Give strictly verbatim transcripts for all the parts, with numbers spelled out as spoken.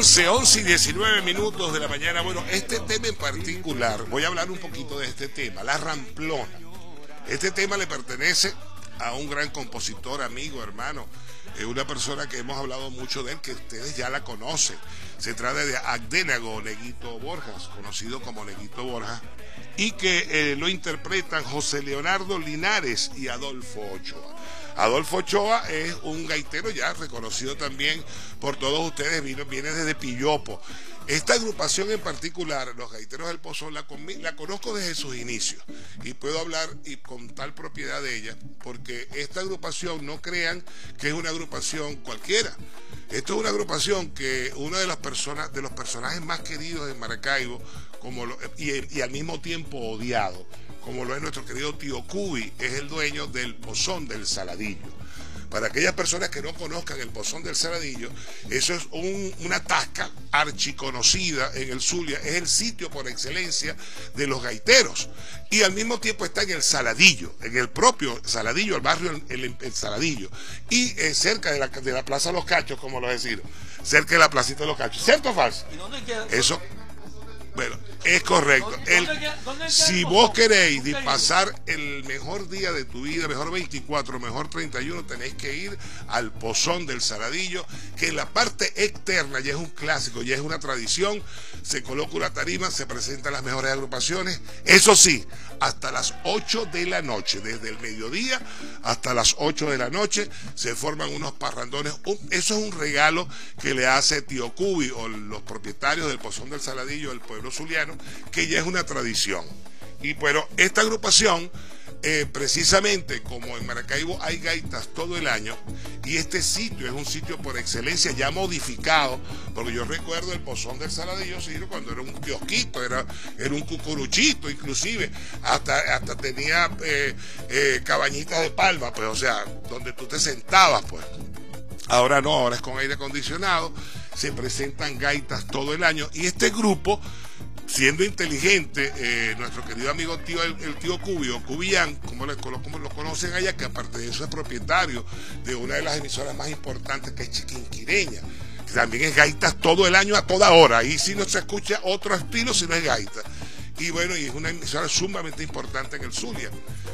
once, once y diecinueve minutos de la mañana. Bueno, este tema en particular, voy a hablar un poquito de este tema, la ramplona. Este tema le pertenece a un gran compositor, amigo, hermano, eh, una persona que hemos hablado mucho de él, que ustedes ya la conocen. Se trata de Agdenago Neguito Borjas, conocido como Neguito Borjas, y que eh, lo interpretan José Leonardo Linares y Adolfo Ochoa. Adolfo Ochoa es un gaitero ya reconocido también por todos ustedes, vino, viene desde Pillopo. Esta agrupación en particular, los Gaiteros del Pozón, la, la conozco desde sus inicios y puedo hablar y con tal propiedad de ella, porque esta agrupación, no crean que es una agrupación cualquiera. Esto es una agrupación que una de las personas, de los personajes más queridos de Maracaibo, como lo, y, y al mismo tiempo odiado, como lo es nuestro querido tío Cubi, es el dueño del Pozón del Saladillo. Para aquellas personas que no conozcan el Pozón del Saladillo, eso es un, una tasca archiconocida en el Zulia, es el sitio por excelencia de los gaiteros, y al mismo tiempo está en el Saladillo, en el propio Saladillo, el barrio El, el Saladillo, y eh, cerca de la, de la Plaza Los Cachos, como lo decir, cerca de la Placita de los Cachos, ¿cierto o falso? ¿Y dónde queda? Eso... Bueno, es correcto. ¿Dónde, el, dónde queda, dónde si queda vos queréis de pasar el mejor día de tu vida, mejor veinticuatro, mejor treinta y uno, tenéis que ir al Pozón del Saladillo, que en la parte externa ya es un clásico, ya es una tradición. Se coloca una tarima, se presentan las mejores agrupaciones. Eso sí, hasta las ocho de la noche, desde el mediodía hasta las ocho de la noche, se forman unos parrandones. Eso es un regalo que le hace Tío Cubi o los propietarios del Pozón del Saladillo, del pueblo zuliano, que ya es una tradición. Y pero esta agrupación, eh, precisamente como en Maracaibo hay gaitas todo el año, y este sitio es un sitio por excelencia ya modificado, porque yo recuerdo el Pozón del Saladillo, sí, cuando era un kiosquito, era, era un cucuruchito, inclusive hasta, hasta tenía eh, eh, cabañitas de palma, pues, o sea, donde tú te sentabas, pues. Ahora no, ahora es con aire acondicionado, se presentan gaitas todo el año, y este grupo, siendo inteligente, eh, nuestro querido amigo tío, el, el tío Cubi o Cubián, como, le, como lo conocen allá, que aparte de eso es propietario de una de las emisoras más importantes, que es Chiquinquireña, que también es gaitas todo el año a toda hora, ahí sí no se escucha otro estilo si no es gaita, y bueno, y es una emisora sumamente importante en el Zulia.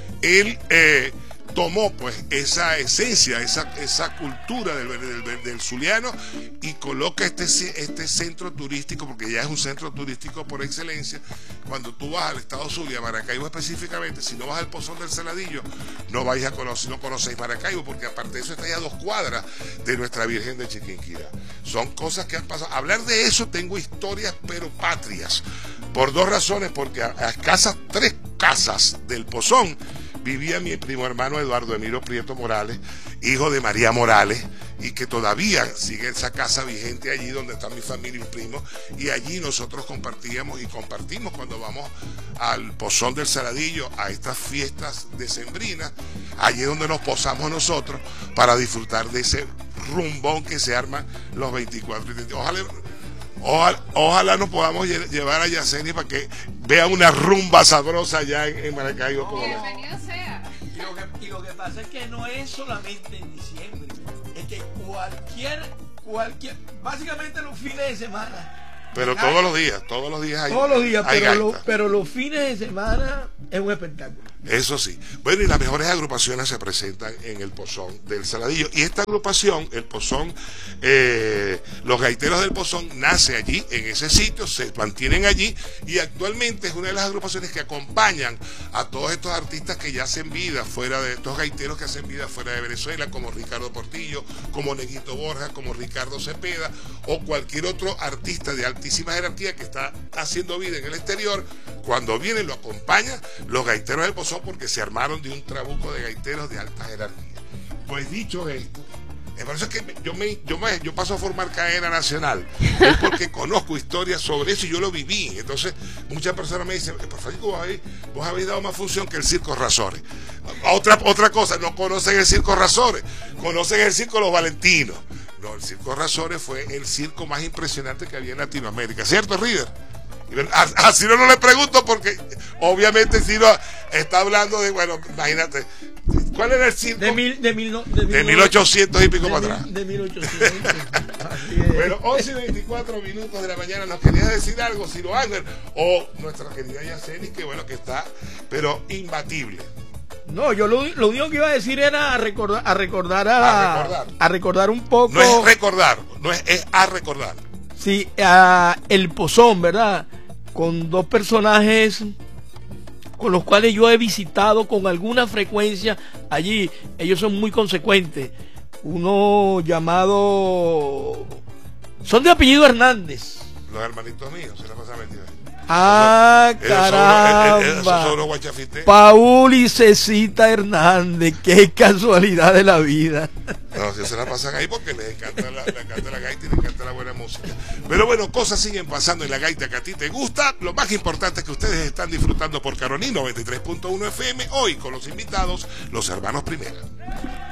Él eh, tomó pues esa esencia, esa, esa cultura del, del, del, del zuliano, y coloca este, este centro turístico, porque ya es un centro turístico por excelencia. Cuando tú vas al estado Zulia, Maracaibo específicamente, si no vas al Pozón del Saladillo, no vais a conocer, no conocéis Maracaibo, porque aparte de eso está ya a dos cuadras de nuestra Virgen de Chiquinquirá. Son cosas que han pasado. Hablar de eso, tengo historias pero patrias, por dos razones, porque a, a escasas tres casas del Pozón vivía mi primo hermano Eduardo Emilio Prieto Morales, hijo de María Morales, y que todavía sigue esa casa vigente allí donde está mi familia y primo, y allí nosotros compartíamos y compartimos cuando vamos al Pozón del Saladillo, a estas fiestas decembrinas, allí es donde nos posamos nosotros para disfrutar de ese rumbón que se arma los veinticuatro y treinta. Ojalá Ojalá, ojalá nos podamos llevar a Yaceni para que vea una rumba sabrosa allá en, en Maracaibo. Oh, bienvenido sea. Y lo, que, y lo que pasa es que no es solamente en diciembre, es que cualquier, cualquier, básicamente los fines de semana. Pero todos hay, los días, todos los días hay. Todos los días, hay pero, lo, pero los fines de semana es un espectáculo. Eso sí. Bueno, y las mejores agrupaciones se presentan en el Pozón del Saladillo. Y esta agrupación, el Pozón, eh, los Gaiteros del Pozón, nace allí, en ese sitio, se mantienen allí, y actualmente es una de las agrupaciones que acompañan a todos estos artistas que ya hacen vida fuera de, estos gaiteros que hacen vida fuera de Venezuela, como Ricardo Portillo, como Neguito Borja, como Ricardo Cepeda, o cualquier otro artista de altísima jerarquía que está haciendo vida en el exterior. Cuando vienen lo acompañan los Gaiteros del Pozón, porque se armaron de un trabuco de gaiteros de alta jerarquía. Pues dicho esto, por eso es que yo, me, yo, me, yo paso a formar cadena nacional, es porque conozco historias sobre eso y yo lo viví. Entonces muchas personas me dicen, por favor, vos habéis, vos habéis dado más función que el Circo Razores. Otra, otra cosa, no conocen el Circo Razores, conocen el Circo Los Valentinos. No, el Circo Razores fue el circo más impresionante que había en Latinoamérica, ¿cierto, River? A Ciro no le pregunto porque obviamente Ciro está hablando de, bueno, imagínate, ¿Cuál era el circo? De, mil, de, mil, no, de, de mil ochocientos y pico de para mil, atrás. De mil ochocientos. Así es. Bueno, once y veinticuatro minutos de la mañana. ¿Nos quería decir algo, Ciro Ángel? O nuestra querida Yaceli, que bueno, que está, pero imbatible. No, yo lo, lo único que iba a decir era a recordar, a recordar, a, a recordar, a recordar un poco. No es recordar, no es, es a recordar. Sí, a El Pozón, ¿verdad? Con dos personajes con los cuales yo he visitado con alguna frecuencia allí. Ellos son muy consecuentes. Uno llamado... Son de apellido Hernández. Los hermanitos míos, se la pasan metidos ahí. Ah, Esos caramba. son, esos son los guachafité. Paul y Cecita Hernández, qué casualidad de la vida. No, si se la pasan ahí porque les encanta la, les encanta la gaita y les encanta la buena música. Pero bueno, cosas siguen pasando en la gaita que a ti te gusta. Lo más importante es que ustedes están disfrutando por Caroní noventa y tres punto uno F M, hoy con los invitados, los hermanos Primera.